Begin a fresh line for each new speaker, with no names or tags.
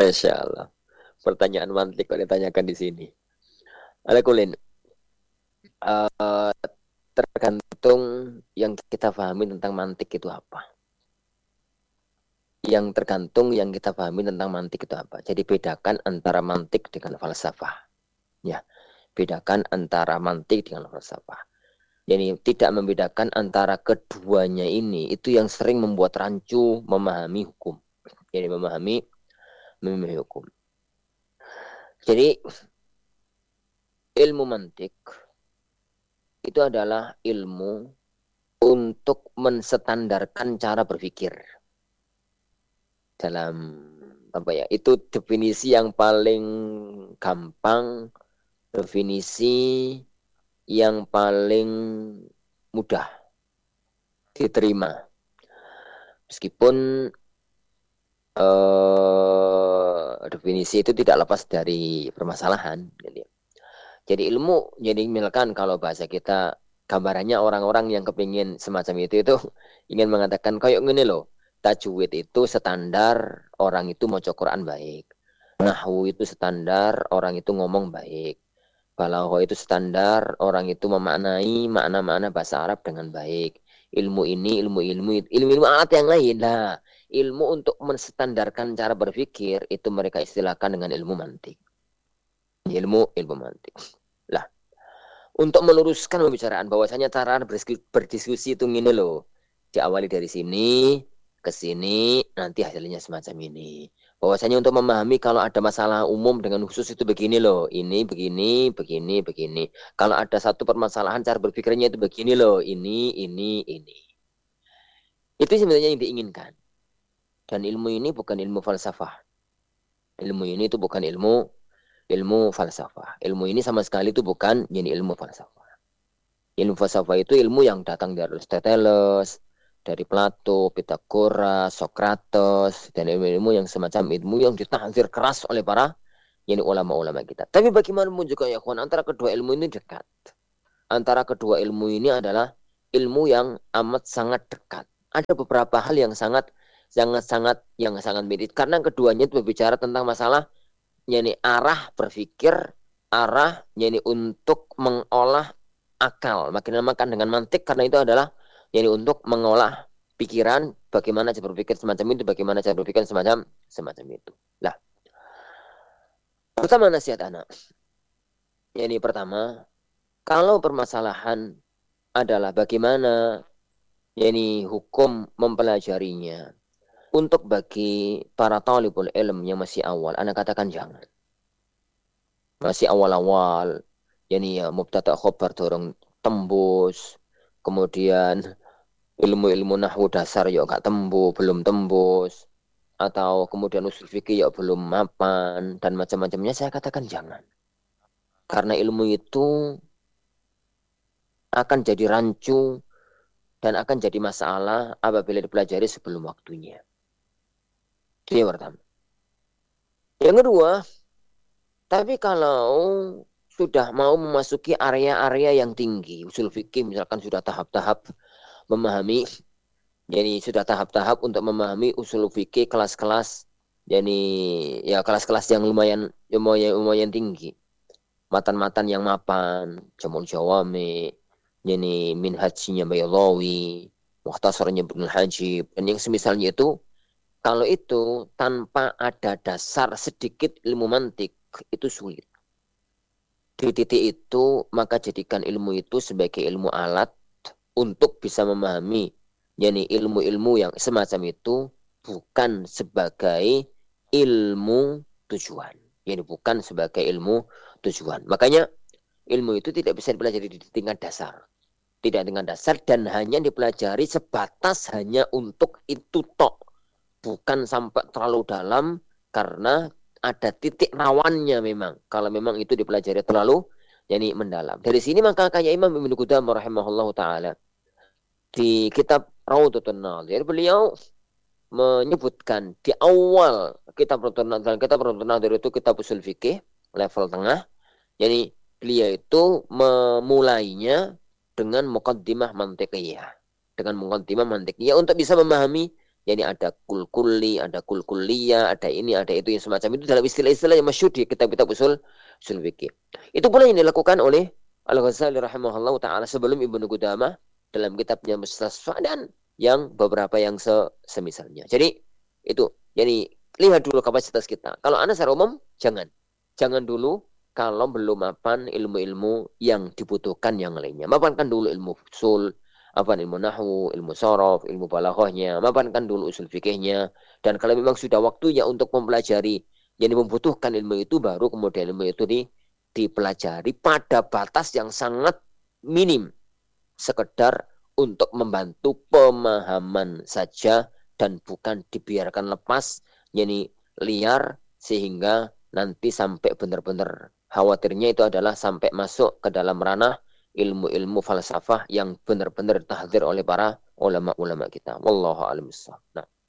Masya Allah. Pertanyaan mantik kok ditanyakan di sini. Alakulin, tergantung yang kita pahami tentang mantik itu apa. Yang tergantung yang kita pahami tentang mantik itu apa. Jadi bedakan antara mantik dengan falsafah. Ya, bedakan antara mantik dengan falsafah. Jadi tidak membedakan antara keduanya ini itu yang sering membuat rancu memahami hukum. Jadi memahami hukum. Jadi ilmu mantik itu adalah ilmu untuk menstandarkan cara berpikir dalam apa ya, itu definisi yang paling gampang, definisi yang paling mudah diterima meskipun definisi itu tidak lepas dari permasalahan. Jadi ilmu, jadi misalkan kalau bahasa kita gambarannya orang-orang yang kepingin semacam itu ingin mengatakan kayak gini loh, tajwid itu standar orang itu maca Quran baik, nahwu itu standar orang itu ngomong baik, balaghah itu standar orang itu memaknai makna-makna bahasa Arab dengan baik. Ilmu ini ilmu alat yang lain lah. Ilmu untuk menstandarkan cara berpikir itu mereka istilahkan dengan ilmu mantik. Ilmu mantik. Lah, untuk meluruskan pembicaraan bahwasanya cara berdiskusi itu gini loh. Diawali dari sini ke sini, nanti hasilnya semacam ini. Bahwasanya untuk memahami kalau ada masalah umum dengan khusus itu begini loh. Ini begini, begini, begini. Kalau ada satu permasalahan cara berpikirnya itu begini loh. Ini. Itu sebenarnya yang diinginkan. Dan ilmu ini bukan ilmu falsafah. Ilmu ini itu bukan ilmu falsafah. Ilmu ini sama sekali itu bukan jadi ilmu falsafah. Ilmu falsafah itu ilmu yang datang dari Aristoteles, dari Plato, Pythagoras, Socrates, dan ilmu-ilmu yang semacam ilmu yang ditahdir keras oleh para yani ulama-ulama kita. Tapi bagaimanapun juga ya kawan, antara kedua ilmu ini dekat. Antara kedua ilmu ini adalah ilmu yang amat sangat dekat. Ada beberapa hal yang sangat mirip karena keduanya itu berbicara tentang masalah yani arah berpikir, arah yani untuk mengolah akal. Makin makan dengan mantik karena itu adalah yani untuk mengolah pikiran, bagaimana cara berpikir semacam itu, bagaimana cara berpikir semacam itu. Lah, pertama nasihat anak. Yani pertama, kalau permasalahan adalah bagaimana yani hukum mempelajarinya. Untuk bagi para talibul ilm yang masih awal, anak katakan jangan. Masih awal-awal, yani ya mubtada khobar dorong tembus, kemudian ilmu-ilmu nahwu dasar ya gak belum tembus, atau kemudian usul fikih ya belum mapan, dan macam-macamnya, saya katakan jangan. Karena ilmu itu akan jadi rancu dan akan jadi masalah apabila dipelajari sebelum waktunya. Itu yang pertama. Yang kedua, tapi kalau sudah mau memasuki area-area yang tinggi, usul fikih misalkan sudah tahap-tahap memahami, jadi sudah tahap-tahap untuk memahami usul fikih kelas-kelas, jadi ya kelas-kelas yang lumayan tinggi, matan-matan yang mapan, Jamul Jawami, jadi Minhajnya Baydawi, Mukhtasarnya Ibnu Hajib, dan yang semisalnya itu, kalau itu tanpa ada dasar sedikit ilmu mantik, itu sulit. Di titik itu, maka jadikan ilmu itu sebagai ilmu alat untuk bisa memahami yani ilmu-ilmu yang semacam itu, bukan sebagai ilmu tujuan. Yani bukan sebagai ilmu tujuan. Makanya ilmu itu tidak bisa dipelajari di tingkat dasar. Tidak dengan dasar dan hanya dipelajari sebatas hanya untuk itu tok. Bukan sampai terlalu dalam karena ada titik rawannya memang. Kalau memang itu dipelajari terlalu yani mendalam. Dari sini maka kayak Imam Ibnu Qudamah rahimahullah taala di kitab Raudhatun Nadhir, beliau menyebutkan di awal kitab Raudhatun Nadhir itu kitab usul fikih level tengah. Yani beliau itu memulainya dengan muqaddimah mantiqiyah. Dengan muqaddimah mantiqiyah untuk bisa memahami Yani ada kulli, ada kulliya, ada ini, ada itu yang semacam itu dalam istilah-istilah yang masyhur di kitab-kitab usul fikih. Itu pula yang dilakukan oleh Al-Ghazali rahimahullah taala sebelum Ibnu Qudamah dalam kitabnya Mustasfa dan yang beberapa yang semisalnya. Jadi itu, jadi lihat dulu kapasitas kita. Kalau Anda secara umum jangan dulu kalau belum mapan ilmu-ilmu yang dibutuhkan yang lainnya. Mapankan dulu ilmu usul, ilmu nahwu, ilmu sorof, ilmu balaghahnya, mapankan dulu usul fikihnya. Dan kalau memang sudah waktunya untuk mempelajari yang membutuhkan ilmu itu, baru kemudian ilmu itu dipelajari pada batas yang sangat minim, sekedar untuk membantu pemahaman saja dan bukan dibiarkan lepas, yani liar, sehingga nanti sampai benar-benar khawatirnya itu adalah sampai masuk ke dalam ranah ilmu-ilmu falsafah yang benar-benar tahdzir oleh para ulama-ulama kita. Wallahu a'lam bishawab. Nah.